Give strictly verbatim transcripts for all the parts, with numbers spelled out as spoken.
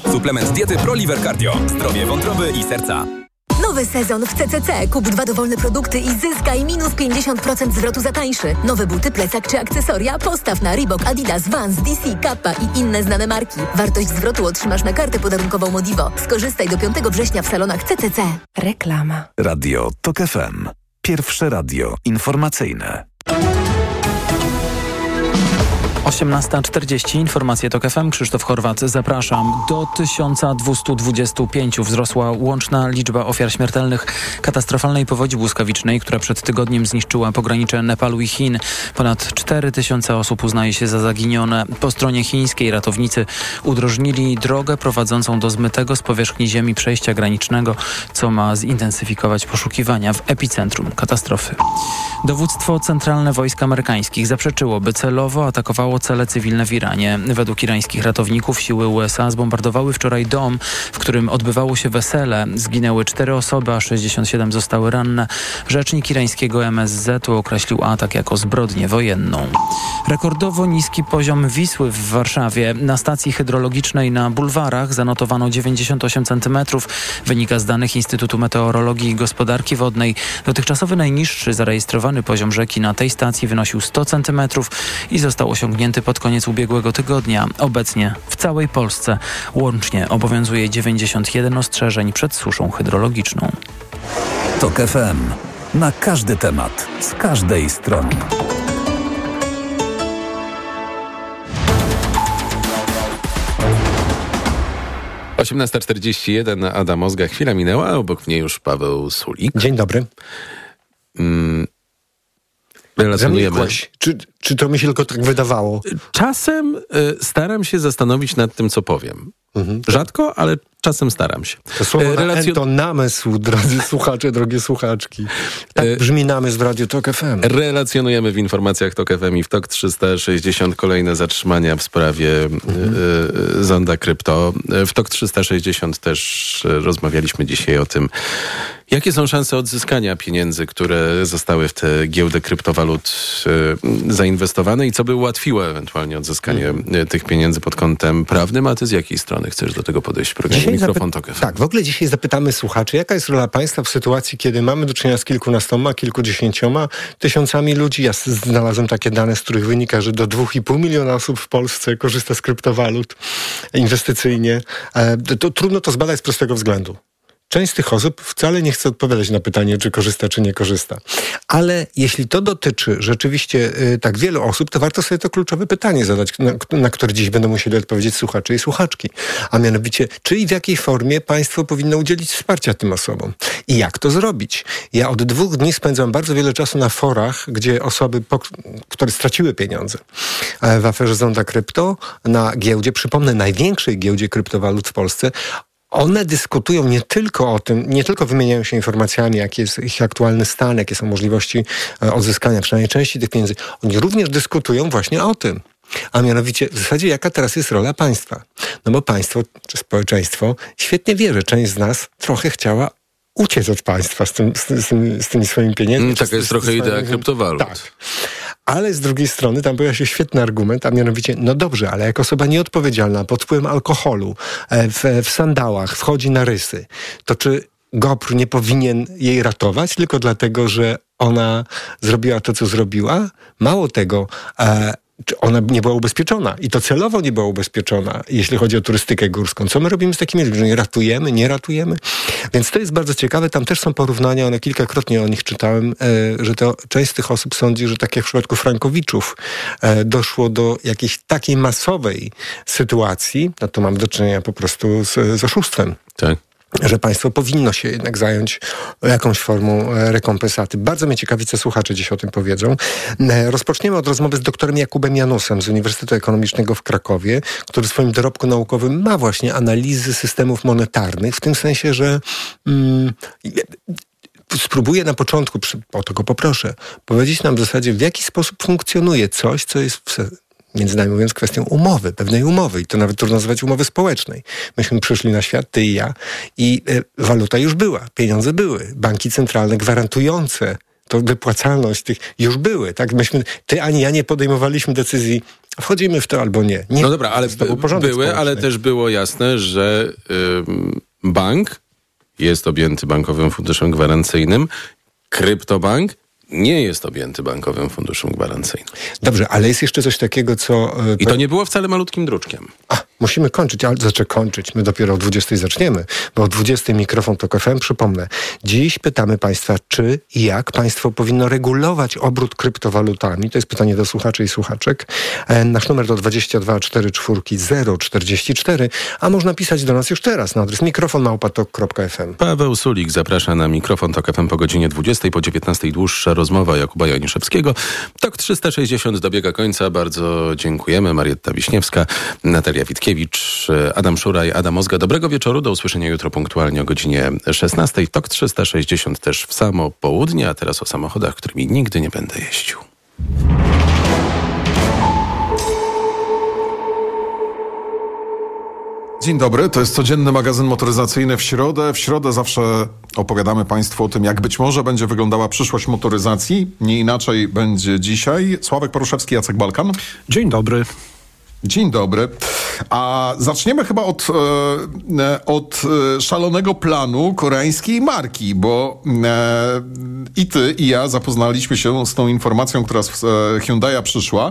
Suplement diety ProLiver Cardio. Zdrowie wątroby i serca. Nowy sezon w C C C. Kup dwa dowolne produkty i zyskaj minus pięćdziesiąt procent zwrotu za tańszy. Nowe buty, plecak czy akcesoria? Postaw na Reebok, Adidas, Vans, D C, Kappa i inne znane marki. Wartość zwrotu otrzymasz na kartę podarunkową Modivo. Skorzystaj do piątego września w salonach C C C. Reklama. Radio TOK F M. Pierwsze radio informacyjne. osiemnasta czterdzieści, informacje TOK F M, Krzysztof Horwat, zapraszam. Do tysiąc dwieście dwadzieścia pięć wzrosła łączna liczba ofiar śmiertelnych katastrofalnej powodzi błyskawicznej, która przed tygodniem zniszczyła pogranicze Nepalu i Chin. Ponad cztery tysiące osób uznaje się za zaginione. Po stronie chińskiej ratownicy udrożnili drogę prowadzącą do zmytego z powierzchni ziemi przejścia granicznego, co ma zintensyfikować poszukiwania w epicentrum katastrofy. Dowództwo Centralne Wojsk Amerykańskich zaprzeczyło, by celowo atakowało cele cywilne w Iranie. Według irańskich ratowników siły U S A zbombardowały wczoraj dom, w którym odbywało się wesele. Zginęły cztery osoby, a sześćdziesiąt siedem zostały ranne. Rzecznik irańskiego M S Z określił atak jako zbrodnię wojenną. Rekordowo niski poziom Wisły w Warszawie. Na stacji hydrologicznej na bulwarach zanotowano dziewięćdziesiąt osiem centymetrów. Wynika z danych Instytutu Meteorologii i Gospodarki Wodnej. Dotychczasowy najniższy zarejestrowany poziom rzeki na tej stacji wynosił sto centymetrów i został osiągnięty pod koniec ubiegłego tygodnia. Obecnie w całej Polsce łącznie obowiązuje dziewięćdziesiąt jeden ostrzeżeń przed suszą hydrologiczną. TOK F M. Na każdy temat, z każdej strony. osiemnasta czterdzieści jeden, Ada Mozga. Chwila minęła, a obok mnie już Paweł Sulik. Dzień dobry. Mm. Relacjonujemy. Czy, czy to mi się tylko tak wydawało? Czasem y, staram się zastanowić nad tym, co powiem. Mhm. Rzadko, ale czasem staram się. To słowo e, Relacjon... to namysł, drodzy słuchacze, drogie słuchaczki. Tak brzmi namysł w Radiu TOK F M. Relacjonujemy w informacjach TOK F M i w TOK trzysta sześćdziesiąt kolejne zatrzymania w sprawie mhm. y, zonda krypto. W TOK trzysta sześćdziesiąt też rozmawialiśmy dzisiaj o tym, jakie są szanse odzyskania pieniędzy, które zostały w tę giełdę kryptowalut y, zainwestowane i co by ułatwiło ewentualnie odzyskanie mhm. tych pieniędzy pod kątem prawnym. A ty z jakiej strony chcesz do tego podejść w programie Mikrofon TOK F M? Tak, w ogóle dzisiaj zapytamy słuchaczy, jaka jest rola państwa w sytuacji, kiedy mamy do czynienia z kilkunastoma, kilkudziesięcioma tysiącami ludzi. Ja znalazłem takie dane, z których wynika, że do dwóch i pół miliona osób w Polsce korzysta z kryptowalut inwestycyjnie. E, to trudno to zbadać z prostego względu. Część z tych osób wcale nie chce odpowiadać na pytanie, czy korzysta, czy nie korzysta. Ale jeśli to dotyczy rzeczywiście y, tak wielu osób, to warto sobie to kluczowe pytanie zadać, na, na które dziś będą musieli odpowiedzieć słuchacze i słuchaczki. A mianowicie, czy i w jakiej formie państwo powinno udzielić wsparcia tym osobom? I jak to zrobić? Ja od dwóch dni spędzam bardzo wiele czasu na forach, gdzie osoby, po, które straciły pieniądze w aferze Zonda Krypto, na giełdzie, przypomnę, największej giełdzie kryptowalut w Polsce, one dyskutują nie tylko o tym, nie tylko wymieniają się informacjami, jaki jest ich aktualny stan, jakie są możliwości odzyskania przynajmniej części tych pieniędzy. Oni również dyskutują właśnie o tym. A mianowicie w zasadzie jaka teraz jest rola państwa. No bo państwo, czy społeczeństwo świetnie wie, że część z nas trochę chciała uciec od państwa z, tym, z, z, z tymi swoimi pieniędzmi. Mm, taka jest trochę idea kryptowalut. Tak. Ale z drugiej strony tam pojawia się świetny argument, a mianowicie, no dobrze, ale jak osoba nieodpowiedzialna pod wpływem alkoholu w, w sandałach wchodzi na rysy, to czy GOPR nie powinien jej ratować tylko dlatego, że ona zrobiła to, co zrobiła? Mało tego, e, ona nie była ubezpieczona i to celowo nie była ubezpieczona, jeśli chodzi o turystykę górską. Co my robimy z takimi ludźmi? Nie ratujemy, nie ratujemy? Więc to jest bardzo ciekawe. Tam też są porównania, one kilkakrotnie o nich czytałem, e, że to część z tych osób sądzi, że tak jak w przypadku frankowiczów e, doszło do jakiejś takiej masowej sytuacji, no to mam do czynienia po prostu z, z oszustwem. Tak. Że państwo powinno się jednak zająć jakąś formą rekompensaty. Bardzo mnie ciekawi, co słuchacze dziś o tym powiedzą. Rozpoczniemy od rozmowy z doktorem Jakubem Janusem z Uniwersytetu Ekonomicznego w Krakowie, który w swoim dorobku naukowym ma właśnie analizy systemów monetarnych, w tym sensie, że mm, spróbuję na początku, o to go poproszę, powiedzieć nam w zasadzie, w jaki sposób funkcjonuje coś, co jest w między nami mówiąc, kwestią umowy, pewnej umowy. I to nawet trudno nazwać umowy społecznej. Myśmy przyszli na świat, ty i ja, i y, waluta już była, pieniądze były, banki centralne gwarantujące to wypłacalność tych już były, tak? Myśmy, ty ani ja nie podejmowaliśmy decyzji, wchodzimy w to albo nie. nie no dobra, ale by, były, społeczny. ale też było jasne, że ym, bank jest objęty Bankowym Funduszem Gwarancyjnym, kryptobank nie jest objęty Bankowym Funduszem Gwarancyjnym. Dobrze, ale jest jeszcze coś takiego, co... I to nie było wcale malutkim druczkiem. A, musimy kończyć, ale znaczy kończyć. My dopiero o dwudziestej zaczniemy, bo o dwudziestej mikrofon Tok F M, przypomnę. Dziś pytamy Państwa, czy i jak państwo powinno regulować obrót kryptowalutami. To jest pytanie do słuchaczy i słuchaczek. E, nasz numer to dwadzieścia dwa czterdzieści cztery zero czterdzieści cztery, a można pisać do nas już teraz na adres mikrofon małpa tok kropka f m. Paweł Sulik zaprasza na mikrofon Tok F M po godzinie dwudziestej, po dziewiętnastej dłuższa rozmowa Jakuba Janiszewskiego. Tok trzysta sześćdziesiąt dobiega końca. Bardzo dziękujemy. Marietta Wiśniewska, Natalia Witkiewicz, Adam Szuraj, Adam Ozga. Dobrego wieczoru. Do usłyszenia jutro punktualnie o godzinie szesnastej. Tok trzysta sześćdziesiąt też w samo południe, a teraz o samochodach, którymi nigdy nie będę jeździł. Dzień dobry, to jest codzienny magazyn motoryzacyjny w środę. W środę zawsze opowiadamy Państwu o tym, jak być może będzie wyglądała przyszłość motoryzacji. Nie inaczej będzie dzisiaj. Sławek Poruszewski, Jacek Balkan. Dzień dobry. Dzień dobry. A zaczniemy chyba od, e, od e, szalonego planu koreańskiej marki, bo e, i ty, i ja zapoznaliśmy się z tą informacją, która z e, Hyundai'a przyszła.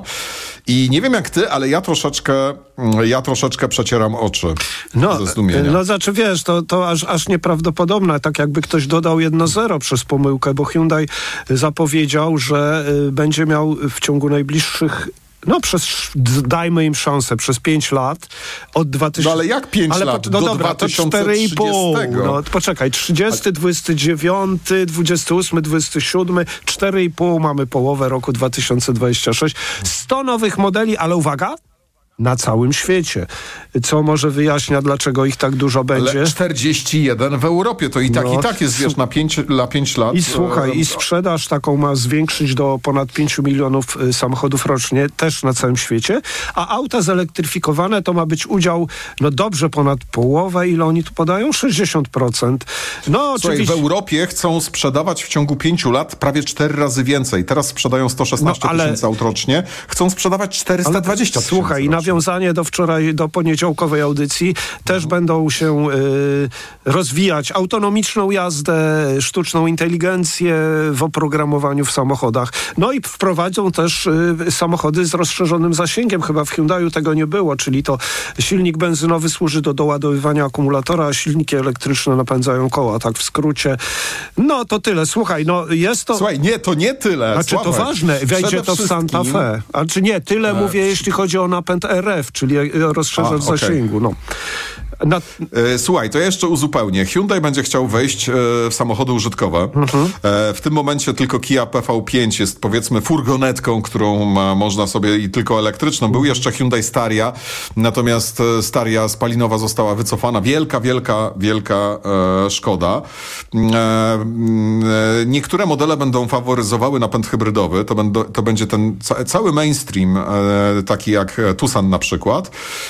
I nie wiem jak ty, ale ja troszeczkę, ja troszeczkę przecieram oczy no, ze zdumienia. No znaczy wiesz, to, to aż, aż nieprawdopodobne, tak jakby ktoś dodał jedno zero przez pomyłkę, bo Hyundai zapowiedział, że y, będzie miał w ciągu najbliższych No przez, dajmy im szansę, przez pięć lat od dwa tysiące... No ale jak pięć ale lat? Po, no do dobra, to cztery i pół. No poczekaj, trzydziesty, dwudziesty dziewiąty, dwudziesty ósmy, dwudziesty siódmy, cztery i pół mamy połowę roku dwa tysiące dwudziestego szóstego. sto nowych modeli, ale uwaga, na całym świecie. Co może wyjaśnia, dlaczego ich tak dużo będzie. Ale czterdzieści jeden w Europie, to i tak, no, i tak jest, wiesz, na pięć, na pięć lat. I słuchaj, e... i sprzedaż taką ma zwiększyć do ponad pięciu milionów samochodów rocznie, też na całym świecie, a auta zelektryfikowane to ma być udział, no dobrze ponad połowę, ile oni tu podają? sześćdziesiąt procent. No Słuchaj, oczywiście... w Europie chcą sprzedawać w ciągu pięciu lat prawie cztery razy więcej. Teraz sprzedają sto szesnaście no, ale... tysięcy aut rocznie. Chcą sprzedawać czterysta dwadzieścia tysięcy. Słuchaj, nawiązanie do wczoraj, do poniedziałkowej audycji, też mhm. będą się y, rozwijać autonomiczną jazdę, sztuczną inteligencję w oprogramowaniu w samochodach. No i wprowadzą też y, samochody z rozszerzonym zasięgiem. Chyba w Hyundaiu tego nie było, czyli to silnik benzynowy służy do doładowywania akumulatora, a silniki elektryczne napędzają koła, tak w skrócie. No to tyle. Słuchaj, no jest to... Słuchaj, nie, to nie tyle. A czy to ważne? Wejdzie to w Santa Fe. A czy nie, tyle tak. mówię, jeśli chodzi o napęd R F, czyli rozszerzacz okay. zasięgu. No. Na... E, słuchaj, to jeszcze uzupełnię. Hyundai będzie chciał wejść e, w samochody użytkowe. Mhm. E, w tym momencie tylko Kia P V pięć jest, powiedzmy, furgonetką, którą ma, można sobie i tylko elektryczną. Był jeszcze Hyundai Staria, natomiast Staria spalinowa została wycofana. Wielka, wielka, wielka e, szkoda. E, e, niektóre modele będą faworyzowały napęd hybrydowy. To, będą, to będzie ten ca- cały mainstream, e, taki jak Tucson na przykład.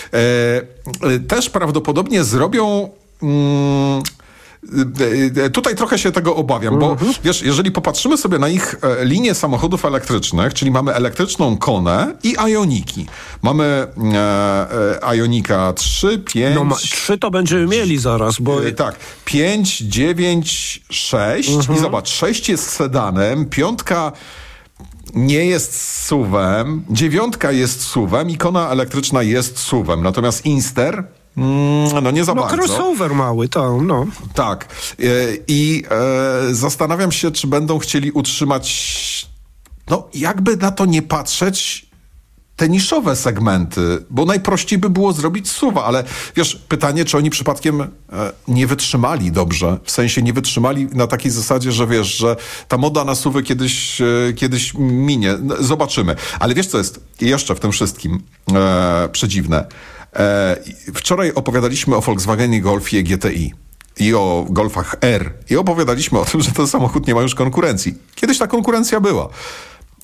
E, też prawdopodobnie zrobią... Mm, tutaj trochę się tego obawiam, bo mhm. wiesz, jeżeli popatrzymy sobie na ich e, linię samochodów elektrycznych, czyli mamy elektryczną Konę i Ioniki. Mamy e, e, Ionika trzy, pięć... No ma, trzy to będziemy mieli zaraz, bo... E, tak, pięć, dziewięć, sześć mhm. i zobacz, sześć jest sedanem, piątka nie jest suwem, dziewiątka jest suwem i Kona elektryczna jest suwem, natomiast Inster mm, no nie za no, bardzo. No crossover mały, to no. Tak. I, i e, zastanawiam się, czy będą chcieli utrzymać, no jakby na to nie patrzeć, te niszowe segmenty, bo najprościej by było zrobić suwa, ale wiesz, pytanie, czy oni przypadkiem e, nie wytrzymali dobrze, w sensie nie wytrzymali na takiej zasadzie, że wiesz, że ta moda na suwy kiedyś, e, kiedyś minie. No, zobaczymy. Ale wiesz, co jest jeszcze w tym wszystkim e, przedziwne? E, wczoraj opowiadaliśmy o Volkswagenie Golfie G T I i o Golfach R i opowiadaliśmy o tym, że ten samochód nie ma już konkurencji. Kiedyś ta konkurencja była.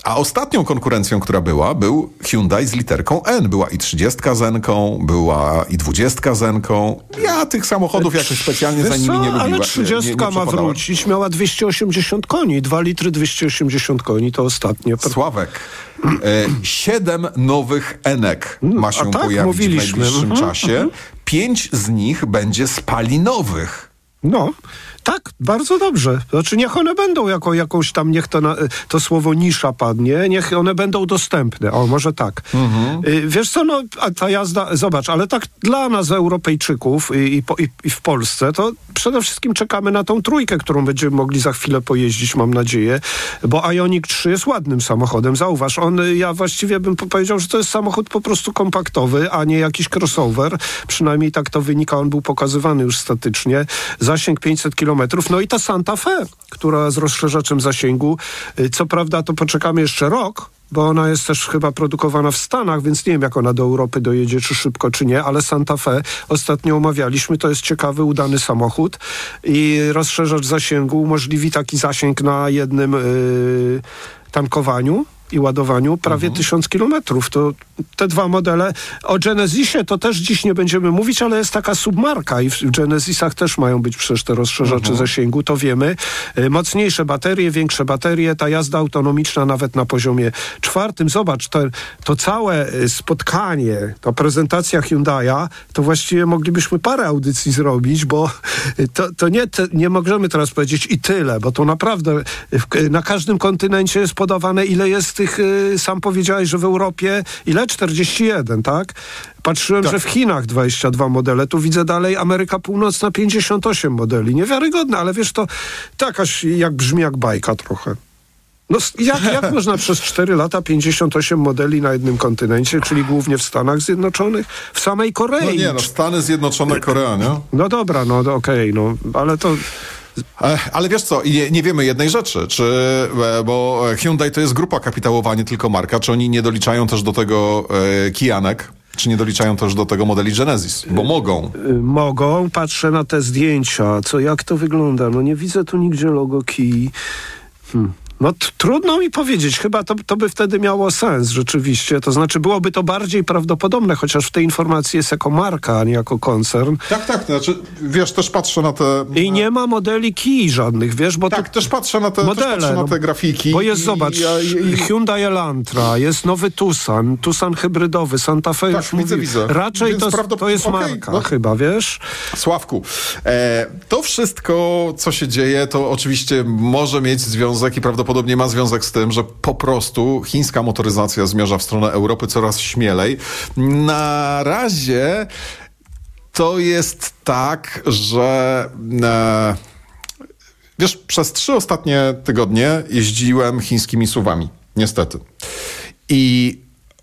A ostatnią konkurencją, która była, był Hyundai z literką N. Była i trzydziestka z N-ką, była i dwudziestka z N-ką. Ja tych samochodów jakoś specjalnie za nimi nie lubiłem. Ale trzydziestka ma wrócić, miała dwieście osiemdziesiąt koni, dwa litry dwieście osiemdziesiąt koni, to ostatnie. Sławek, e, siedem nowych N-ek ma się tak, pojawić mówiliśmy. w najbliższym mhm, czasie. mhm. Pięć z nich będzie spalinowych. No, tak, bardzo dobrze. Znaczy niech one będą jako jakąś tam, niech to, na, to słowo nisza padnie, niech one będą dostępne. O, może tak. Mhm. Y, wiesz co, no, a ta jazda, zobacz, ale tak dla nas, Europejczyków i, i, i, i w Polsce, to przede wszystkim czekamy na tą trójkę, którą będziemy mogli za chwilę pojeździć, mam nadzieję, bo Ioniq trzy jest ładnym samochodem. Zauważ, on, ja właściwie bym powiedział, że to jest samochód po prostu kompaktowy, a nie jakiś crossover. Przynajmniej tak to wynika, on był pokazywany już statycznie. Zasięg pięćset kilometrów. No i ta Santa Fe, która z rozszerzaczem zasięgu, co prawda to poczekamy jeszcze rok, bo ona jest też chyba produkowana w Stanach, więc nie wiem, jak ona do Europy dojedzie, czy szybko, czy nie, ale Santa Fe ostatnio omawialiśmy, to jest ciekawy, udany samochód i rozszerzacz zasięgu umożliwi taki zasięg na jednym yy, tankowaniu i ładowaniu prawie mhm. tysiąc kilometrów. To te dwa modele. O Genesisie to też dziś nie będziemy mówić, ale jest taka submarka i w Genesisach też mają być przecież te rozszerzacze mhm. zasięgu, to wiemy. Y, mocniejsze baterie, większe baterie, ta jazda autonomiczna nawet na poziomie czwartym. Zobacz, to, to całe spotkanie, ta prezentacja Hyundai'a, to właściwie moglibyśmy parę audycji zrobić, bo to, to nie, te, nie możemy teraz powiedzieć i tyle, bo to naprawdę w, na każdym kontynencie jest podawane, ile jest tych, y, sam powiedziałeś, że w Europie ile? czterdzieści jeden, tak? Patrzyłem, tak. że w Chinach dwadzieścia dwa modele, tu widzę dalej Ameryka Północna pięćdziesiąt osiem modeli. Niewiarygodne, ale wiesz, to jakaś, jak brzmi jak bajka trochę. No jak, jak można przez cztery lata pięćdziesiąt osiem modeli na jednym kontynencie, czyli głównie w Stanach Zjednoczonych, w samej Korei? No nie, no Stany Zjednoczone, Korea, nie? No dobra, no okej, okay, no, ale to... Ale wiesz co, nie, nie wiemy jednej rzeczy, czy, bo Hyundai to jest grupa kapitałowa, nie tylko marka, czy oni nie doliczają też do tego e, Kijanek, czy nie doliczają też do tego modeli Genesis, bo mogą. Y, mogą, patrzę na te zdjęcia, co, jak to wygląda, no nie widzę tu nigdzie logo Kii. Hmm. No t- trudno mi powiedzieć, chyba to, to by wtedy miało sens rzeczywiście, to znaczy byłoby to bardziej prawdopodobne, chociaż w tej informacji jest jako marka, a nie jako koncern. Tak, tak, znaczy wiesz, też patrzę na te... I nie ma modeli Kii żadnych, wiesz, bo tak, to... też patrzę na te, modele, też patrzę na te grafiki. Bo jest, i, zobacz, i, i... Hyundai Elantra, jest nowy Tucson, Tucson hybrydowy, Santa Fe tak, już widzę, mówi. widzę. Raczej to, prawdopod- to jest okay, marka no. chyba, wiesz? Sławku, e, to wszystko, co się dzieje, to oczywiście może mieć związek i prawdopodobnie ma związek z tym, że po prostu chińska motoryzacja zmierza w stronę Europy coraz śmielej. Na razie to jest tak, że e, wiesz, przez trzy ostatnie tygodnie jeździłem chińskimi suwami, niestety. I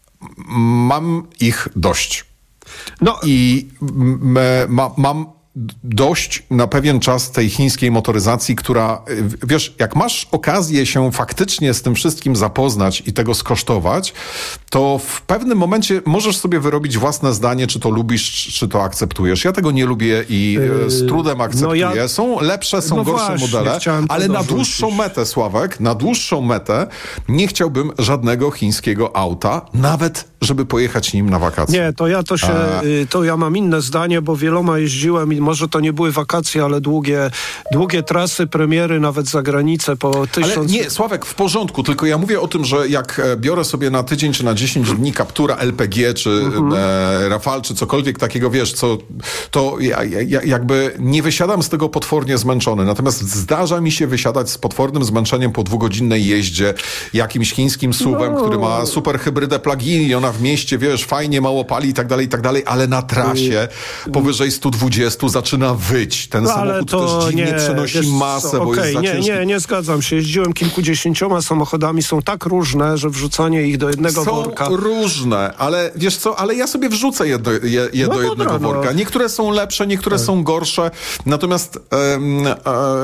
mam ich dość. No i m, ma, mam dość na pewien czas tej chińskiej motoryzacji, która, wiesz, jak masz okazję się faktycznie z tym wszystkim zapoznać i tego skosztować, to w pewnym momencie możesz sobie wyrobić własne zdanie, czy to lubisz, czy to akceptujesz. Ja tego nie lubię i yy, z trudem akceptuję. No ja... Są lepsze, są no gorsze właśnie, modele, ale na dłuższą metę, Sławek, na dłuższą metę nie chciałbym żadnego chińskiego auta, nawet żeby pojechać nim na wakacje. Nie, to ja to się, A... to ja mam inne zdanie, bo wieloma jeździłem i może to nie były wakacje, ale długie, długie trasy, premiery, nawet za granicę po tysiąc... Ale nie, Sławek, w porządku, tylko ja mówię o tym, że jak biorę sobie na tydzień czy na dziesięć dni Captura L P G, czy mhm. e, Rafale, czy cokolwiek takiego, wiesz, co, to ja, ja, jakby nie wysiadam z tego potwornie zmęczony. Natomiast zdarza mi się wysiadać z potwornym zmęczeniem po dwugodzinnej jeździe jakimś chińskim suwem, no. który ma super hybrydę plug-in i ona w mieście, wiesz, fajnie mało pali i tak dalej, i tak dalej, ale na trasie powyżej sto dwadzieścia zaczyna wyć. Ten no, samochód też dziwnie nie, przenosi wiesz, masę, bo okay, jest za nie, ciężki. Nie, nie zgadzam się. Jeździłem kilkudziesięcioma samochodami, są tak różne, że wrzucanie ich do jednego są worka... Są różne, ale wiesz co, ale ja sobie wrzucę je do, je, je no do jednego dobra, worka. No. Niektóre są lepsze, niektóre tak. są gorsze, natomiast... Um, e,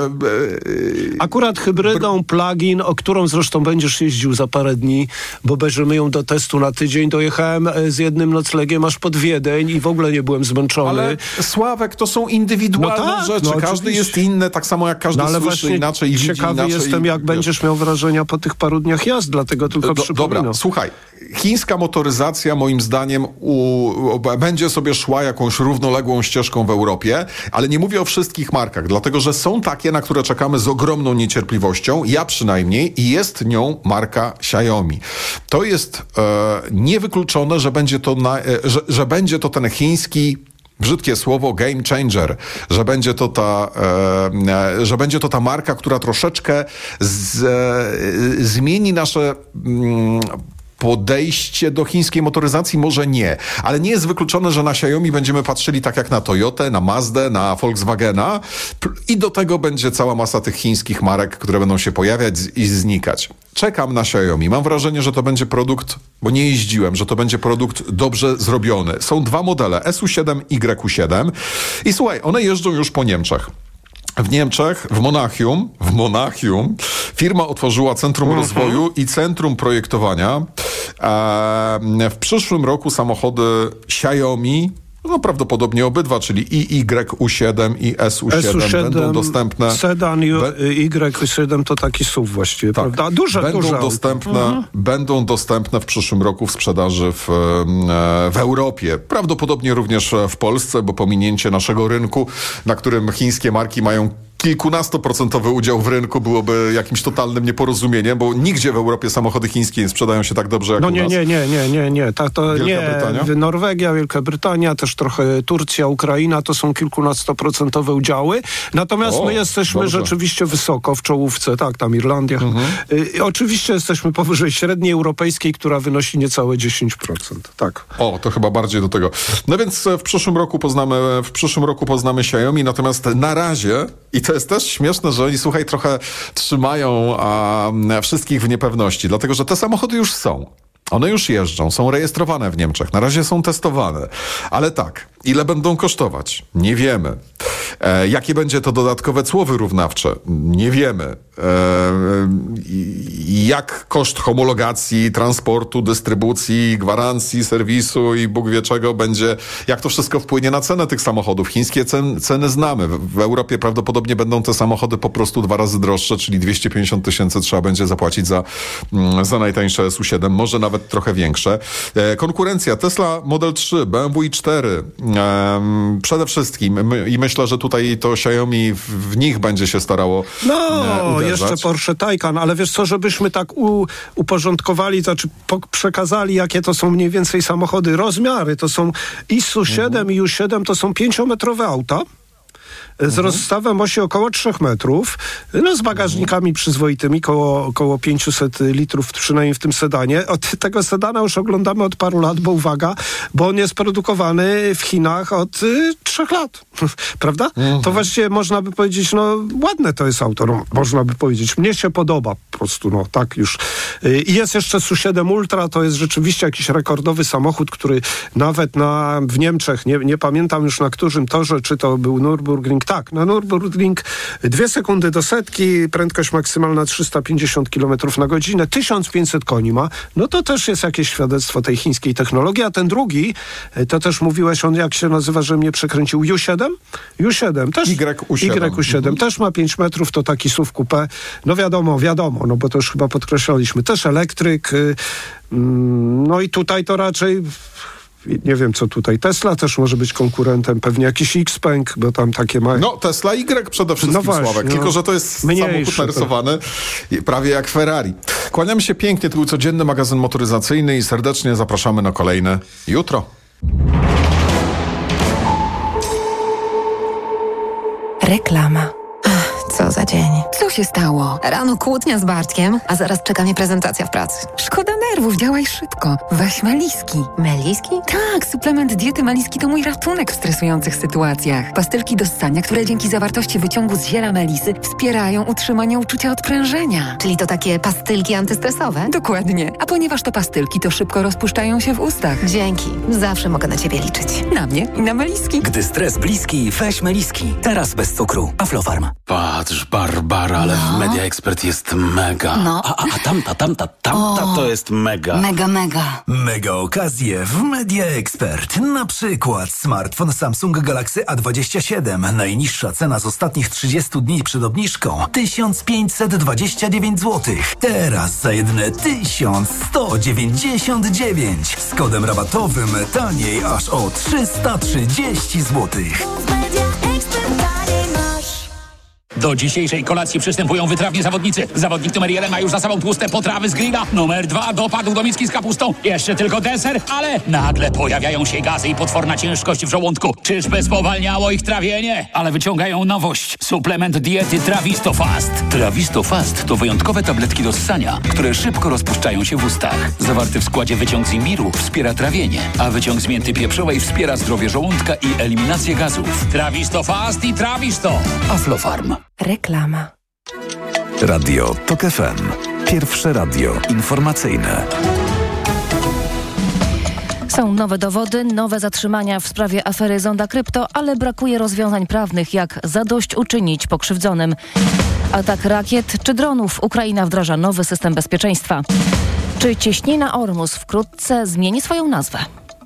e, Akurat hybrydą plug-in, o którą zresztą będziesz jeździł za parę dni, bo bierzemy ją do testu na tydzień, dojechałem z jednym noclegiem aż pod Wiedeń i w ogóle nie byłem zmęczony. Ale Sławek, to są indywidualne no tak, rzeczy. no każdy oczywiście. jest inny, tak samo jak każdy no, ale słyszy inaczej i widzi ciekawy inaczej. jestem, jak i, będziesz miał wrażenia po tych paru dniach jazd, dlatego tylko Do, przypominam. Dobra, słuchaj. Chińska motoryzacja moim zdaniem u, u, będzie sobie szła jakąś równoległą ścieżką w Europie, ale nie mówię o wszystkich markach, dlatego że są takie, na które czekamy z ogromną niecierpliwością, ja przynajmniej, i jest nią marka Xiaomi. To jest e, niewykluczone, że będzie to, na, e, że, że będzie to ten chiński, brzydkie słowo, game changer, że będzie to ta, e, że będzie to ta marka, która troszeczkę z, e, zmieni nasze mm, podejście do chińskiej motoryzacji, może nie, ale nie jest wykluczone, że na Xiaomi będziemy patrzyli tak jak na Toyotę, na Mazdę, na Volkswagena i do tego będzie cała masa tych chińskich marek, które będą się pojawiać i znikać. Czekam na Xiaomi. Mam wrażenie, że to będzie produkt, bo nie jeździłem, że to będzie produkt dobrze zrobiony. Są dwa modele, S U siedem, Y U siedem i słuchaj, one jeżdżą już po Niemczech. W Niemczech, w Monachium, w Monachium firma otworzyła Centrum uh-huh. Rozwoju i Centrum Projektowania. E, w przyszłym roku samochody Xiaomi, no prawdopodobnie obydwa, czyli i Y U siedem i S U siedem, S U siedem będą dostępne. Sedan Y U siedem to taki S U V właściwie, tak, prawda? Duże, będą duże dostępne, mhm. będą dostępne w przyszłym roku w sprzedaży w, w Europie. Prawdopodobnie również w Polsce, bo pominięcie naszego rynku, na którym chińskie marki mają kilkunastoprocentowy udział w rynku, byłoby jakimś totalnym nieporozumieniem, bo nigdzie w Europie samochody chińskie nie sprzedają się tak dobrze jak no u nie, nas. nie, nie, nie, nie, nie. Ta, to Wielka nie. Brytania? Norwegia, Wielka Brytania, też trochę Turcja, Ukraina, to są kilkunastoprocentowe udziały. Natomiast o, my jesteśmy dobrze. rzeczywiście wysoko w czołówce, tak, tam Irlandia. Mhm. Y, oczywiście jesteśmy powyżej średniej europejskiej, która wynosi niecałe dziesięć procent. Tak. O, to chyba bardziej do tego. No więc w przyszłym roku poznamy, w przyszłym roku poznamy Xiaomi, natomiast na razie, i to jest też śmieszne, że oni, słuchaj, trochę trzymają a, wszystkich w niepewności, dlatego że te samochody już są. One już jeżdżą, są rejestrowane w Niemczech, na razie są testowane. Ale tak, ile będą kosztować? Nie wiemy. E, jakie będzie to dodatkowe cło wyrównawcze? Nie wiemy. E, jak koszt homologacji, transportu, dystrybucji, gwarancji, serwisu i Bóg wie czego będzie, jak to wszystko wpłynie na cenę tych samochodów. Chińskie cen, ceny znamy. W, w Europie prawdopodobnie będą te samochody po prostu dwa razy droższe, czyli dwieście pięćdziesiąt tysięcy trzeba będzie zapłacić za, za najtańsze S U siedem, może nawet trochę większe. E, konkurencja Tesla Model trzy, B M W i cztery. E, przede wszystkim my, i myślę, że tutaj to Xiaomi w, w nich będzie się starało No, e, uderzać. jeszcze Porsche Taycan, ale wiesz co, żebyśmy tak u, uporządkowali, to znaczy po, przekazali, jakie to są mniej więcej samochody, rozmiary, to są I S U siedem mhm. i U siedem to są pięciometrowe auta, z mhm. rozstawem osi około trzech metrów, no z bagażnikami mhm. przyzwoitymi, koło, koło pięćset litrów przynajmniej w tym sedanie. Od tego sedana już oglądamy od paru lat, bo uwaga, bo on jest produkowany w Chinach od y, trzech lat, prawda? Mhm. To właściwie można by powiedzieć, no ładne to jest auto, no, można by powiedzieć. Mnie się podoba po prostu, no tak już. Y, I jest jeszcze S U siedem Ultra, to jest rzeczywiście jakiś rekordowy samochód, który nawet na, w Niemczech, nie, nie pamiętam już na którym torze, czy to był Nürburgring, tak, na Nürburgring dwie sekundy do setki, prędkość maksymalna trzysta pięćdziesiąt kilometrów na godzinę, tysiąc pięćset koni ma, no to też jest jakieś świadectwo tej chińskiej technologii, a ten drugi, to też mówiłeś, on jak się nazywa, że mnie przekręcił, U siedem? U siedem, też Y U siedem, Y U siedem mhm. też ma pięć metrów, to taki S U V coupé, no wiadomo, wiadomo, no bo to już chyba podkreślaliśmy, też elektryk, yy, no i tutaj to raczej... Nie wiem, co tutaj. Tesla też może być konkurentem, pewnie jakiś Xpeng, bo tam takie mają. No, Tesla Y przede wszystkim, no właśnie, Sławek. No. Tylko, że to jest mniejszy, samochód narysowany to... prawie jak Ferrari. Kłaniamy się pięknie. To był codzienny magazyn motoryzacyjny i serdecznie zapraszamy na kolejne jutro. Reklama. Co za dzień. Co się stało? Rano kłótnia z Bartkiem, a zaraz czeka mnie prezentacja w pracy. Szkoda nerwów, działaj szybko. Weź Meliski. Meliski? Tak, suplement diety Meliski to mój ratunek w stresujących sytuacjach. Pastylki do ssania, które dzięki zawartości wyciągu z ziela melisy wspierają utrzymanie uczucia odprężenia. Czyli to takie pastylki antystresowe? Dokładnie. A ponieważ to pastylki, to szybko rozpuszczają się w ustach. Dzięki. Zawsze mogę na ciebie liczyć. Na mnie i na Meliski. Gdy stres bliski, weź Meliski. Teraz bez cukru. Aflofarm. Pa, patrz, Barbara, ale No. w Media Expert jest mega. No. A, a, a tamta, tamta, tamta O. to jest mega. Mega, mega. Mega okazje w Media Expert. Na przykład smartfon Samsung Galaxy A dwadzieścia siedem. Najniższa cena z ostatnich trzydziestu dni przed obniżką tysiąc pięćset dwadzieścia dziewięć złotych. Teraz za jedyne tysiąc sto dziewięćdziesiąt dziewięć. Z kodem rabatowym taniej aż o trzysta trzydzieści złotych. Do dzisiejszej kolacji przystępują wytrawni zawodnicy. Zawodnik numer jeden ma już za sobą tłuste potrawy z grilla. Numer dwa dopadł do miski z kapustą. Jeszcze tylko deser, ale nagle pojawiają się gazy i potworna ciężkość w żołądku. Czyżby spowalniało ich trawienie? Ale wyciągają nowość. Suplement diety Trawisto Fast. Trawisto Fast to wyjątkowe tabletki do ssania, które szybko rozpuszczają się w ustach. Zawarty w składzie wyciąg z imbiru wspiera trawienie, a wyciąg z mięty pieprzowej wspiera zdrowie żołądka i eliminację gazów. Trawisto Fast i Trawisto. Aflofarm. Reklama. Radio TOK F M. Pierwsze radio informacyjne. Są nowe dowody, nowe zatrzymania w sprawie afery Zonda Krypto, ale brakuje rozwiązań prawnych, jak zadośćuczynić pokrzywdzonym. Atak rakiet czy dronów. Ukraina wdraża nowy system bezpieczeństwa. Czy cieśnina Ormus wkrótce zmieni swoją nazwę?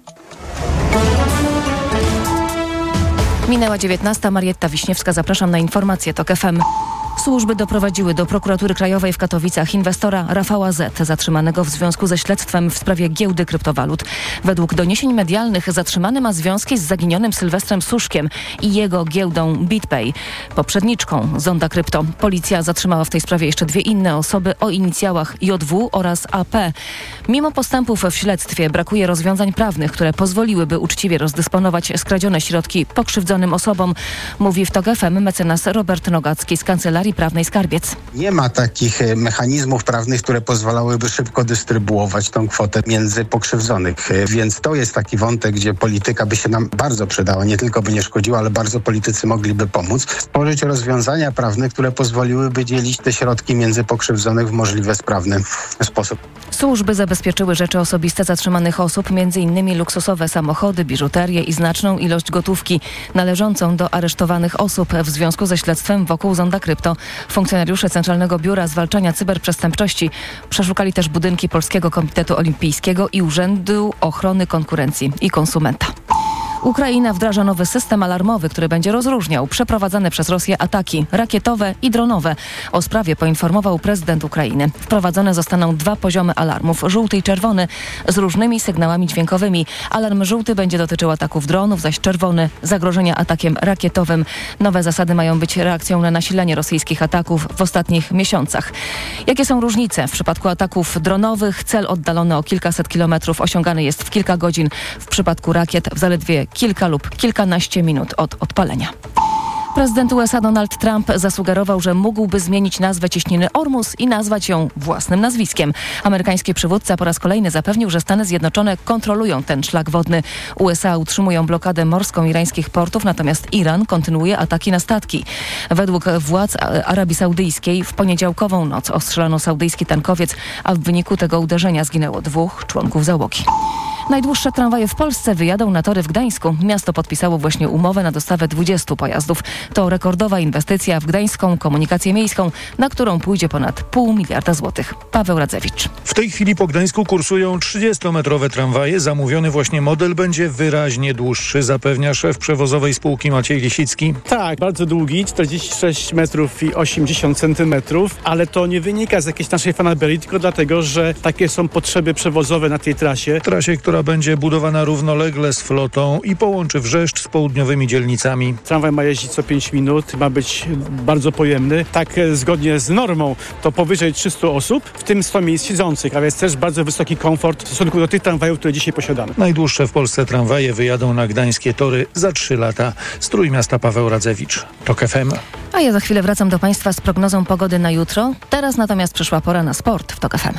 Minęła dziewiętnasta. Marietta Wiśniewska. Zapraszam na informacje TOK F M. Służby doprowadziły do Prokuratury Krajowej w Katowicach inwestora Rafała Z., zatrzymanego w związku ze śledztwem w sprawie giełdy kryptowalut. Według doniesień medialnych zatrzymany ma związki z zaginionym Sylwestrem Suszkiem i jego giełdą BitPay, poprzedniczką Zonda Krypto. Policja zatrzymała w tej sprawie jeszcze dwie inne osoby o inicjałach J W oraz A P. Mimo postępów w śledztwie brakuje rozwiązań prawnych, które pozwoliłyby uczciwie rozdysponować skradzione środki pokrzywdzonym osobom, mówi w TOK F M mecenas Robert Nogacki z Kancelarii Prawnej Skarbiec. Nie ma takich mechanizmów prawnych, które pozwalałyby szybko dystrybuować tą kwotę między pokrzywdzonych. Więc to jest taki wątek, gdzie polityka by się nam bardzo przydała. Nie tylko by nie szkodziła, ale bardzo politycy mogliby pomóc. Stworzyć rozwiązania prawne, które pozwoliłyby dzielić te środki między pokrzywdzonych w możliwie sprawny sposób. Służby zabezpieczyły rzeczy osobiste zatrzymanych osób, między innymi luksusowe samochody, biżuterię i znaczną ilość gotówki należącą do aresztowanych osób w związku ze śledztwem wokół Zonda Krypto. Funkcjonariusze Centralnego Biura Zwalczania Cyberprzestępczości przeszukali też budynki Polskiego Komitetu Olimpijskiego i Urzędu Ochrony Konkurencji i Konsumenta. Ukraina wdraża nowy system alarmowy, który będzie rozróżniał przeprowadzane przez Rosję ataki rakietowe i dronowe. O sprawie poinformował prezydent Ukrainy. Wprowadzone zostaną dwa poziomy alarmów, żółty i czerwony, z różnymi sygnałami dźwiękowymi. Alarm żółty będzie dotyczył ataków dronów, zaś czerwony zagrożenia atakiem rakietowym. Nowe zasady mają być reakcją na nasilenie rosyjskich ataków w ostatnich miesiącach. Jakie są różnice? W przypadku ataków dronowych cel oddalony o kilkaset kilometrów osiągany jest w kilka godzin. W przypadku rakiet w zaledwie kilka lub kilkanaście minut od odpalenia. Prezydent U S A Donald Trump zasugerował, że mógłby zmienić nazwę cieśniny Ormus i nazwać ją własnym nazwiskiem. Amerykański przywódca po raz kolejny zapewnił, że Stany Zjednoczone kontrolują ten szlak wodny. U S A utrzymują blokadę morską irańskich portów, natomiast Iran kontynuuje ataki na statki. Według władz Arabii Saudyjskiej w poniedziałkową noc ostrzelano saudyjski tankowiec, a w wyniku tego uderzenia zginęło dwóch członków załogi. Najdłuższe tramwaje w Polsce wyjadą na tory w Gdańsku. Miasto podpisało właśnie umowę na dostawę dwudziestu pojazdów. To rekordowa inwestycja w gdańską komunikację miejską, na którą pójdzie ponad pół miliarda złotych. Paweł Radzewicz. W tej chwili po Gdańsku kursują trzydziestometrowe tramwaje. Zamówiony właśnie model będzie wyraźnie dłuższy, zapewnia szef przewozowej spółki Maciej Lisicki. Tak, bardzo długi, czterdzieści sześć metrów i osiemdziesiąt centymetrów, ale to nie wynika z jakiejś naszej fanaberii, tylko dlatego, że takie są potrzeby przewozowe na tej trasie. Trasie, która będzie budowana równolegle z flotą i połączy Wrzeszcz z południowymi dzielnicami. Tramwaj ma jeździć co pięć minut, ma być bardzo pojemny. Tak zgodnie z normą to powyżej trzystu osób, w tym sto miejsc siedzących, a więc też bardzo wysoki komfort w stosunku do tych tramwajów, które dzisiaj posiadamy. Najdłuższe w Polsce tramwaje wyjadą na gdańskie tory za trzy lata. Z Trójmiasta Paweł Radzewicz, TOK F M. A ja za chwilę wracam do Państwa z prognozą pogody na jutro. Teraz natomiast przyszła pora na sport w TOK F M.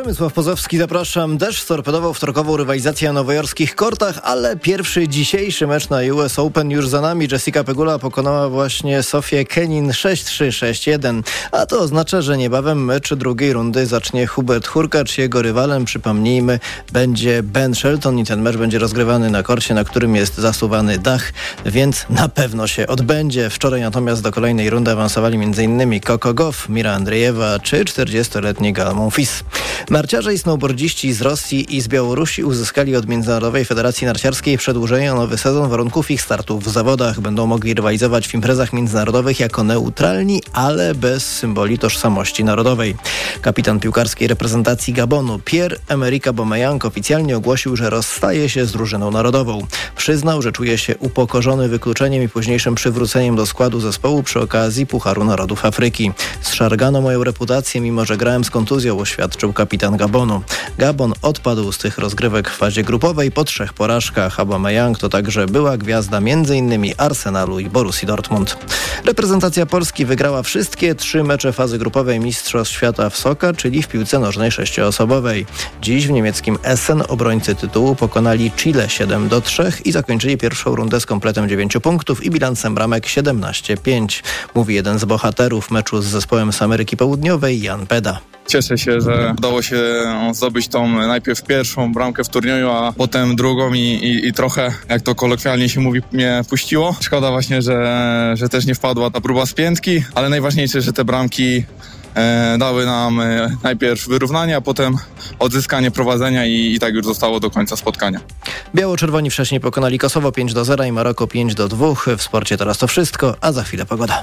Przemysław Pozowski, zapraszam. Deszcz storpedował wtorkową rywalizację na nowojorskich kortach, ale pierwszy dzisiejszy mecz na U S Open już za nami. Jessica Pegula pokonała właśnie Sofię Kenin sześć trzy sześć jeden, a to oznacza, że niebawem mecz drugiej rundy zacznie Hubert Hurkacz. Jego rywalem, przypomnijmy, będzie Ben Shelton i ten mecz będzie rozgrywany na korcie, na którym jest zasuwany dach, więc na pewno się odbędzie. Wczoraj natomiast do kolejnej rundy awansowali m.in. Coco Gauff, Mira Andrejewa czy czterdziestoletni Gal Monfils. Narciarze i snowboardziści z Rosji i z Białorusi uzyskali od Międzynarodowej Federacji Narciarskiej przedłużenie o nowy sezon warunków ich startów w zawodach. Będą mogli rywalizować w imprezach międzynarodowych jako neutralni, ale bez symboli tożsamości narodowej. Kapitan piłkarskiej reprezentacji Gabonu Pierre-Emerick Aubameyang oficjalnie ogłosił, że rozstaje się z drużyną narodową. Przyznał, że czuje się upokorzony wykluczeniem i późniejszym przywróceniem do składu zespołu przy okazji Pucharu Narodów Afryki. Zszargano moją reputację, mimo że grałem z kontuzją, oświadczył kapitan Gabonu. Gabon odpadł z tych rozgrywek w fazie grupowej po trzech porażkach. Aubameyang to także była gwiazda m.in. Arsenalu i Borussii Dortmund. Reprezentacja Polski wygrała wszystkie trzy mecze fazy grupowej Mistrzostw Świata w Soccer, czyli w piłce nożnej sześcioosobowej. Dziś w niemieckim Essen obrońcy tytułu pokonali Chile siedem do trzech i zakończyli pierwszą rundę z kompletem dziewięciu punktów i bilansem bramek siedemnaście pięć. Mówi jeden z bohaterów meczu z zespołem z Ameryki Południowej, Jan Peda. Cieszę się, że udało się zdobyć tą najpierw pierwszą bramkę w turnieju, a potem drugą i, i, i trochę, jak to kolokwialnie się mówi, mnie puściło. Szkoda właśnie, że, że też nie wpadła ta próba z piętki, ale najważniejsze, że te bramki e, dały nam e, najpierw wyrównanie, a potem odzyskanie prowadzenia i, i tak już zostało do końca spotkania. Biało-czerwoni wcześniej pokonali Kosowo pięć do zera i Maroko pięć do dwóch. W sporcie teraz to wszystko, a za chwilę pogoda.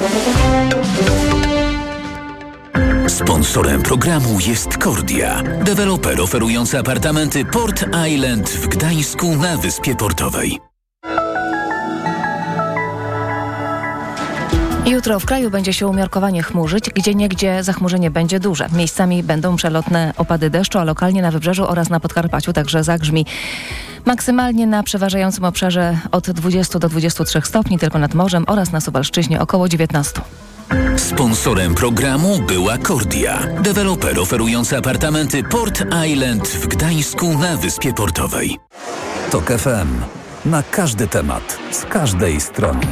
Sponsorem programu jest Kordia, deweloper oferujący apartamenty Port Island w Gdańsku na Wyspie Portowej. Jutro w kraju będzie się umiarkowanie chmurzyć, gdzieniegdzie zachmurzenie będzie duże. Miejscami będą przelotne opady deszczu, a lokalnie na wybrzeżu oraz na Podkarpaciu także zagrzmi. Maksymalnie na przeważającym obszarze od dwudziestu do dwudziestu trzech stopni, tylko nad morzem oraz na Suwalszczyźnie około dziewiętnastu. Sponsorem programu była Kordia, deweloper oferujący apartamenty Port Island w Gdańsku na Wyspie Portowej. Tok F M. Na każdy temat, z każdej strony.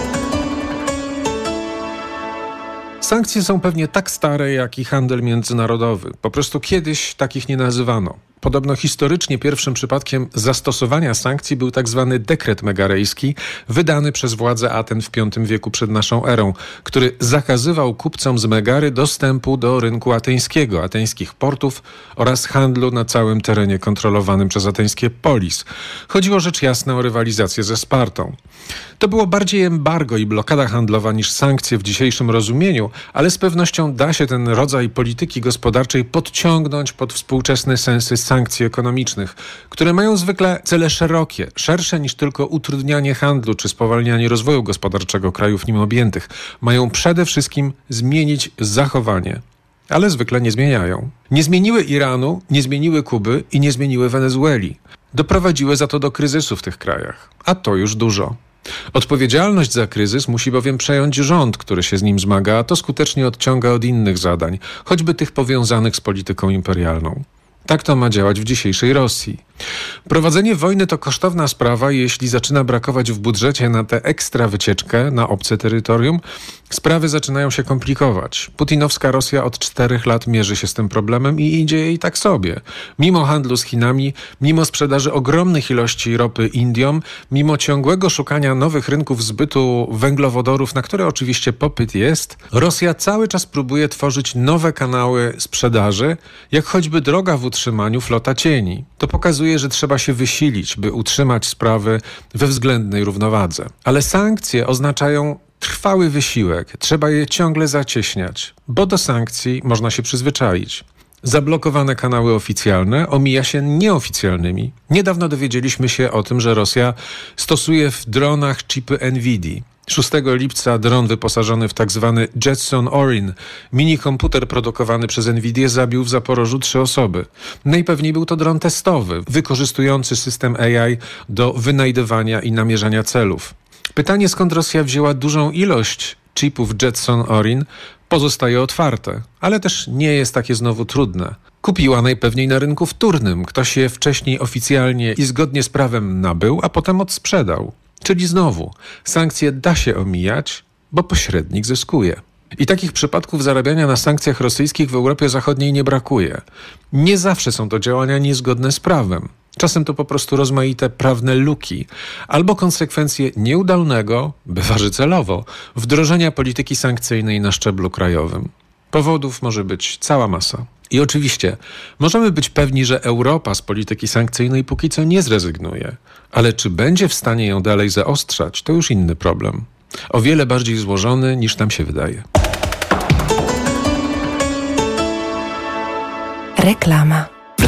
Sankcje są pewnie tak stare, jak i handel międzynarodowy. Po prostu kiedyś takich nie nazywano. Podobno historycznie pierwszym przypadkiem zastosowania sankcji był tak zwany dekret megarejski, wydany przez władze Aten w piątym wieku przed naszą erą, który zakazywał kupcom z Megary dostępu do rynku ateńskiego, ateńskich portów oraz handlu na całym terenie kontrolowanym przez ateńskie polis. Chodziło rzecz jasna o rywalizację ze Spartą. To było bardziej embargo i blokada handlowa niż sankcje w dzisiejszym rozumieniu, ale z pewnością da się ten rodzaj polityki gospodarczej podciągnąć pod współczesne sensy sankcji ekonomicznych, które mają zwykle cele szerokie, szersze niż tylko utrudnianie handlu czy spowalnianie rozwoju gospodarczego krajów nim objętych. Mają przede wszystkim zmienić zachowanie, ale zwykle nie zmieniają. Nie zmieniły Iranu, nie zmieniły Kuby i nie zmieniły Wenezueli. Doprowadziły za to do kryzysu w tych krajach, a to już dużo. Odpowiedzialność za kryzys musi bowiem przejąć rząd, który się z nim zmaga, a to skutecznie odciąga od innych zadań, choćby tych powiązanych z polityką imperialną. Tak to ma działać w dzisiejszej Rosji. Prowadzenie wojny to kosztowna sprawa i jeśli zaczyna brakować w budżecie na tę ekstra wycieczkę na obce terytorium, sprawy zaczynają się komplikować. Putinowska Rosja od czterech lat mierzy się z tym problemem i idzie jej tak sobie. Mimo handlu z Chinami, mimo sprzedaży ogromnych ilości ropy Indiom, mimo ciągłego szukania nowych rynków zbytu węglowodorów, na które oczywiście popyt jest, Rosja cały czas próbuje tworzyć nowe kanały sprzedaży, jak choćby droga w utrzymaniu flota cieni. To pokazuje, że trzeba się wysilić, by utrzymać sprawy we względnej równowadze. Ale sankcje oznaczają trwały wysiłek. Trzeba je ciągle zacieśniać, bo do sankcji można się przyzwyczaić. Zablokowane kanały oficjalne omija się nieoficjalnymi. Niedawno dowiedzieliśmy się o tym, że Rosja stosuje w dronach chipy Nvidii. szóstego lipca dron wyposażony w tzw. Jetson Orin, minikomputer produkowany przez Nvidię, zabił w Zaporożu trzy osoby. Najpewniej był to dron testowy, wykorzystujący system A I do wynajdywania i namierzania celów. Pytanie, skąd Rosja wzięła dużą ilość chipów Jetson Orin, pozostaje otwarte, ale też nie jest takie znowu trudne. Kupiła najpewniej na rynku wtórnym. Ktoś je wcześniej oficjalnie i zgodnie z prawem nabył, a potem odsprzedał. Czyli znowu, sankcje da się omijać, bo pośrednik zyskuje. I takich przypadków zarabiania na sankcjach rosyjskich w Europie Zachodniej nie brakuje. Nie zawsze są to działania niezgodne z prawem. Czasem to po prostu rozmaite prawne luki albo konsekwencje nieudolnego, bywa że celowo, wdrożenia polityki sankcyjnej na szczeblu krajowym. Powodów może być cała masa. I oczywiście możemy być pewni, że Europa z polityki sankcyjnej póki co nie zrezygnuje. Ale czy będzie w stanie ją dalej zaostrzać, to już inny problem. O wiele bardziej złożony niż nam się wydaje. Reklama.